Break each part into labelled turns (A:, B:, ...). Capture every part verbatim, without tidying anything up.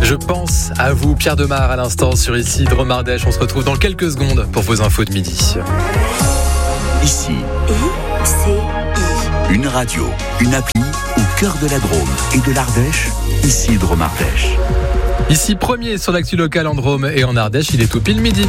A: Je pense à vous, Pierre Demar, à l'instant sur Ici Drôme Ardèche. On se retrouve dans quelques secondes pour vos infos de midi.
B: Ici,
C: I C I.
B: Une radio, une appli au cœur de la Drôme et de l'Ardèche. Ici Drôme Ardèche.
A: Ici premier sur l'actu locale en Drôme et en Ardèche, il est tout pile midi.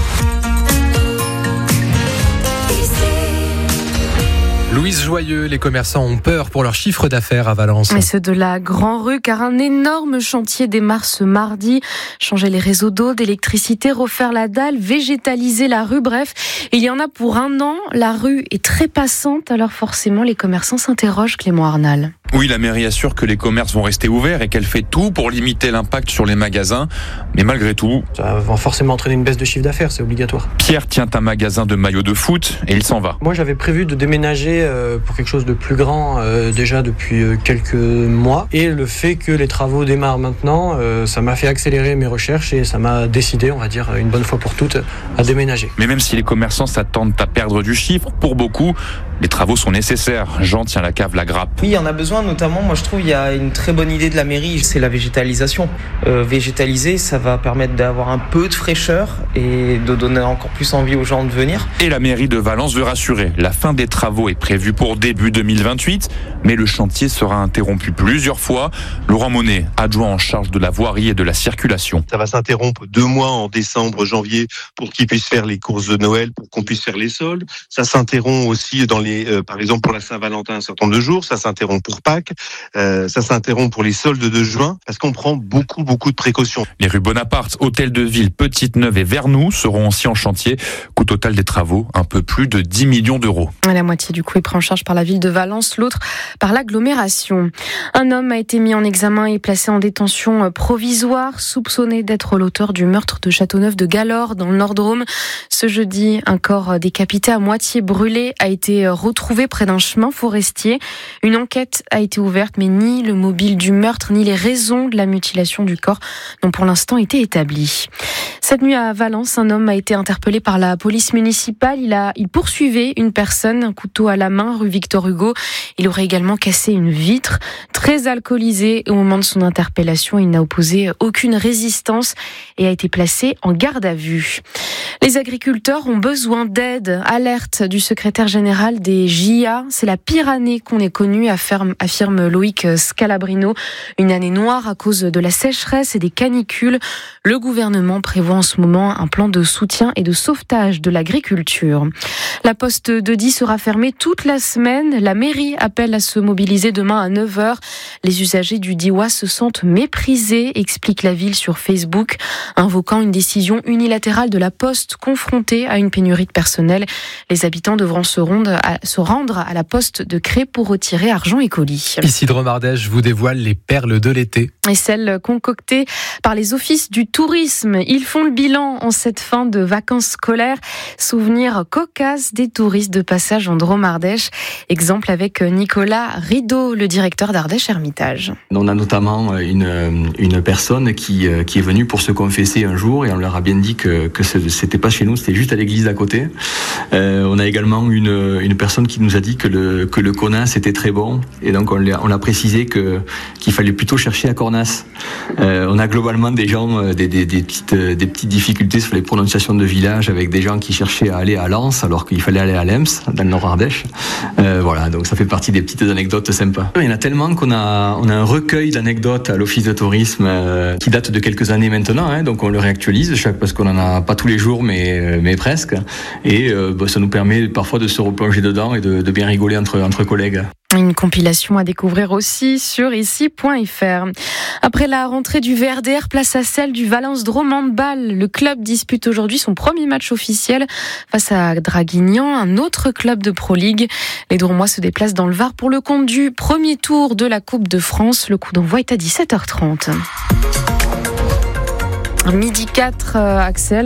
A: Louise Joyeux, les commerçants ont peur pour leur chiffre d'affaires à Valence.
D: Et ceux de la Grand Rue, car un énorme chantier démarre ce mardi. Changer les réseaux d'eau, d'électricité, refaire la dalle, végétaliser la rue, bref. Il y en a pour un an. La rue est très passante, alors forcément les commerçants s'interrogent, Clément Arnal.
E: Oui, la mairie assure que les commerces vont rester ouverts et qu'elle fait tout pour limiter l'impact sur les magasins. Mais malgré tout,
F: ça va forcément entraîner une baisse de chiffre d'affaires, c'est obligatoire.
E: Pierre tient un magasin de maillots de foot et il s'en va.
F: Moi, j'avais prévu de déménager pour quelque chose de plus grand euh, déjà depuis quelques mois. Et le fait que les travaux démarrent maintenant, euh, ça m'a fait accélérer mes recherches et ça m'a décidé, on va dire, une bonne fois pour toutes, à déménager.
E: Mais même si les commerçants s'attendent à perdre du chiffre, pour beaucoup, les travaux sont nécessaires. Jean tient la cave La Grappe.
G: Oui, il y en a besoin, notamment, moi je trouve, il y a une très bonne idée de la mairie, c'est la végétalisation. Euh, végétaliser, ça va permettre d'avoir un peu de fraîcheur et de donner encore plus envie aux gens de venir.
E: Et la mairie de Valence veut rassurer. La fin des travaux est prévue pour début deux mille vingt-huit, mais le chantier sera interrompu plusieurs fois. Laurent Monet, adjoint en charge de la voirie et de la circulation.
H: Ça va s'interrompre deux mois en décembre, janvier, pour qu'ils puissent faire les courses de Noël, pour qu'on puisse faire les soldes. Ça s'interrompt aussi dans les, euh, par exemple pour la Saint-Valentin un certain nombre de jours. Ça s'interrompt pour Pâques. Euh, ça s'interrompt pour les soldes de juin, parce qu'on prend beaucoup, beaucoup de précautions.
E: Les rues Bonaparte, Hôtel de Ville, Petite-Neuve et Vernoux seront aussi en chantier. Coût total des travaux, un peu plus de dix millions d'euros.
D: La moitié du coût est pris en charge par la ville de Valence, l'autre par l'agglomération. Un homme a été mis en examen et placé en détention provisoire, soupçonné d'être l'auteur du meurtre de Châteauneuf de Galord dans le Nord-Drôme. Ce jeudi, un corps décapité à moitié brûlé a été retrouvé près d'un chemin forestier. Une enquête a été ouverte, mais ni le mobile du meurtre, ni les raisons de la mutilation du corps n'ont pour l'instant été établies. Cette nuit à Valence, un homme a été interpellé par la police municipale. Il a, il poursuivait une personne, un couteau à la main, rue Victor Hugo. Il aurait également cassé une vitre. Très alcoolisé au moment de son interpellation, il n'a opposé aucune résistance et a été placé en garde à vue. Les agriculteurs ont besoin d'aide. Alerte du secrétaire général des J A. C'est la pire année qu'on ait connue, affirme, affirme Loïc Scalabrino. Une année noire à cause de la sécheresse et des canicules. Le gouvernement prévoit en ce moment un plan de soutien et de sauvetage de l'agriculture. La poste de Die sera fermée toute la semaine. La mairie appelle à se mobiliser demain à neuf heures. Les usagers du Diois se sentent méprisés, explique la ville sur Facebook, invoquant une décision unilatérale de la poste confrontée à une pénurie de personnel. Les habitants devront se rendre à, se rendre à la poste de Cré pour retirer argent et colis.
A: Ici Drôme Ardèche vous dévoile les perles de l'été.
D: Et celles concoctées par les offices du tourisme. Ils font le bilan en cette fin de vacances scolaires. Souvenirs cocasses des touristes de passage en Drôme Ardèche. Exemple avec Nicolas Rideau, le directeur d'Ardèche Hermitage.
I: On a notamment une, une personne qui, qui est venue pour se confesser un jour et on leur a bien dit que, que c'était pas chez nous, c'était juste à l'église d'à côté. Euh, on a également une, une personne qui nous a dit que le, que le Cornas était très bon et donc on l'a, on l'a précisé que, qu'il fallait plutôt chercher à Cornas. Euh, on a globalement des gens, des, des, des, petites, des petites difficultés sur les prononciations de villages avec des gens qui cherchaient à aller à Lens alors qu'il fallait aller à Lems, dans le Nord-Ardèche. Euh, voilà, donc ça fait partie des petites anecdotes sympas. Il y en a tellement qu'on a, on a un recueil d'anecdotes à l'office de tourisme euh, qui date de quelques années maintenant, hein, donc on le réactualise chaque, parce qu'on en a pas tous les jours, mais, mais presque. Et euh, bah, ça nous permet parfois de se replonger dedans et de, de bien rigoler entre, entre collègues.
D: Une compilation à découvrir aussi sur ici point f r. Après la rentrée du V R D R, place à celle du Valence Drôme Handball. Le club dispute aujourd'hui son premier match officiel face à Draguignan, un autre club de Pro League. Les Drômois se déplacent dans le Var pour le compte du premier tour de la Coupe de France. Le coup d'envoi est à dix-sept heures trente. Midi quatre, euh, Axel.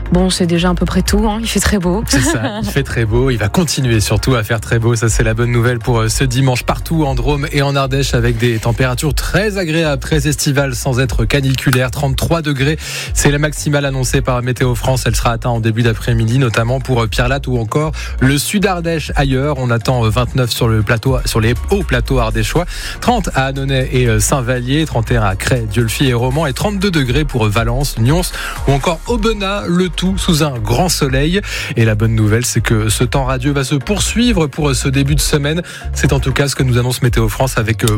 D: Bon, c'est déjà à peu près tout, hein. Il fait très beau.
A: C'est ça, il fait très beau, il va continuer surtout à faire très beau, ça c'est la bonne nouvelle pour ce dimanche partout en Drôme et en Ardèche avec des températures très agréables, très estivales sans être caniculaires, trente-trois degrés, c'est la maximale annoncée par Météo France, elle sera atteinte en début d'après-midi notamment pour Pierre-Latte ou encore le sud Ardèche ailleurs, on attend vingt-neuf sur le plateau, sur les hauts plateaux ardéchois, trente à Annonay et Saint-Vallier, trente et un à Cray, Dieulefit et Romans et trente-deux degrés pour Valence, Nyons ou encore Aubenas, le tout sous un grand soleil. Et la bonne nouvelle, c'est que ce temps radieux va se poursuivre pour ce début de semaine. C'est en tout cas ce que nous annonce Météo France avec